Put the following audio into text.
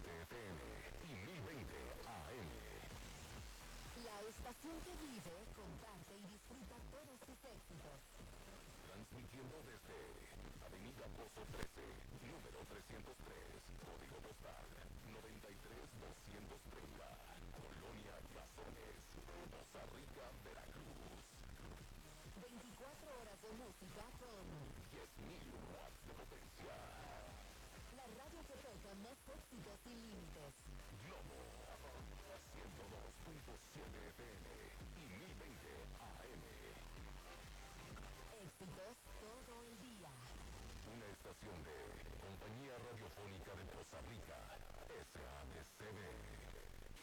FM y 1020 AM. La estación que vive, comparte y disfruta todos sus éxitos. Transmitiendo desde Avenida Pozo 13, número 303, código postal 93230, Colonia Cazones, Poza Rica, Veracruz. 24 horas de música con 10.000 watts de potencia. la radio que toca más éxitos sin límites. Globo 102.7 FM.